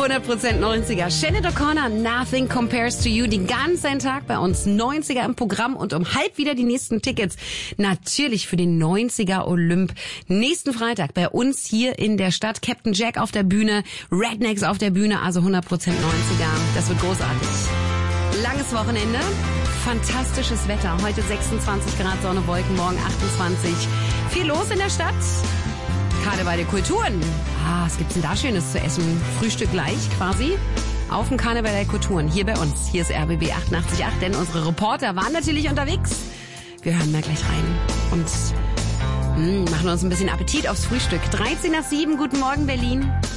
100% 90er. Sinead O'Connor, Nothing Compares to You. Den ganzen Tag bei uns 90er im Programm und um halb wieder die nächsten Tickets. Natürlich für den 90er Olymp. Nächsten Freitag bei uns hier in der Stadt. Captain Jack auf der Bühne, Rednecks auf der Bühne, also 100% 90er. Das wird großartig. Langes Wochenende, fantastisches Wetter. Heute 26 Grad Sonne, Wolken, morgen 28. Viel los in der Stadt. Karneval der Kulturen. Was gibt's denn da Schönes zu essen? Frühstück gleich quasi auf dem Karneval der Kulturen. Hier bei uns. Hier ist RBB 88.8, denn unsere Reporter waren natürlich unterwegs. Wir hören mal gleich rein und machen uns ein bisschen Appetit aufs Frühstück. 13 nach 7, guten Morgen Berlin.